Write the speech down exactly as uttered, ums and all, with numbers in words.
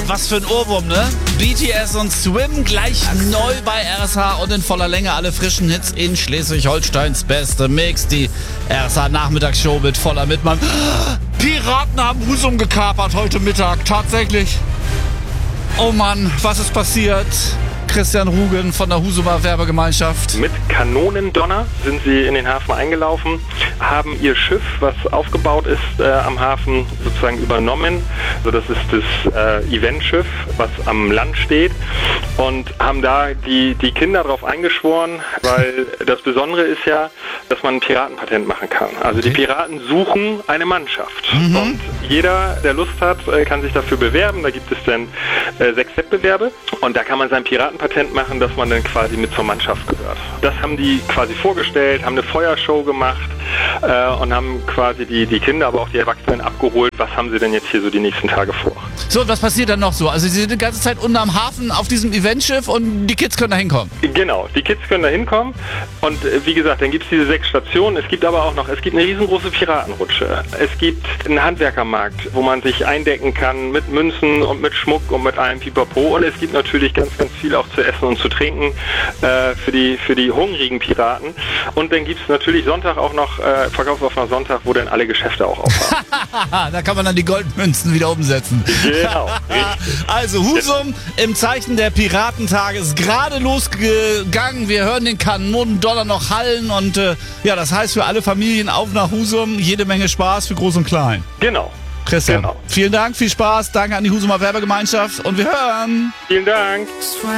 was für ein Ohrwurm, ne? B T S und Swim gleich neu bei R S H und in voller Länge alle frischen Hits in Schleswig-Holsteins beste Mix. Die R S H-Nachmittagsshow mit voller Mitmann. Piraten haben Husum gekapert heute Mittag, tatsächlich. Oh Mann, was ist passiert? Christian Rugen von der Husumer Werbegemeinschaft. Mit Kanonendonner sind sie in den Hafen eingelaufen, haben ihr Schiff, was aufgebaut ist äh, am Hafen, sozusagen übernommen. Also das ist das äh, Eventschiff, was am Land steht, und haben da die, die Kinder drauf eingeschworen, weil das Besondere ist ja, dass man ein Piratenpatent machen kann. Also okay. Die Piraten suchen eine Mannschaft. Mhm. Und jeder, der Lust hat, kann sich dafür bewerben. Da gibt es dann äh, sechs Wettbewerbe und da kann man sein Piratenpatent machen, dass man dann quasi mit zur Mannschaft gehört. Das haben die quasi vorgestellt, haben eine Feuershow gemacht äh, und haben quasi die, die Kinder, aber auch die Erwachsenen abgeholt. Was haben sie denn jetzt hier so die nächsten Tage vor? So, und was passiert dann noch so? Also sie sind die ganze Zeit unten am Hafen auf diesem Eventschiff und die Kids können da hinkommen? Genau, die Kids können da hinkommen und äh, wie gesagt, dann gibt es diese sechs Stationen. Es gibt aber auch noch, es gibt eine riesengroße Piratenrutsche. Es gibt einen Handwerkermarkt, wo man sich eindecken kann mit Münzen und mit Schmuck und mit allem Pipapo. Und es gibt natürlich ganz, ganz viel auch zu essen und zu trinken äh, für die für die hungrigen Piraten. Und dann gibt es natürlich Sonntag auch noch, äh, Verkaufsoffener Sonntag, wo dann alle Geschäfte auch aufhaben. Da kann man dann die Goldmünzen wieder umsetzen. Genau, richtig. Also Husum im Zeichen der Piratentage ist gerade losgegangen. Wir hören den Kanonendonner noch hallen und äh, ja, das heißt für alle Familien auf nach Husum, jede Menge Spaß für Groß und Klein. Genau. Christian, genau. Vielen Dank, viel Spaß, danke an die Husumer Werbegemeinschaft und wir hören. Vielen Dank.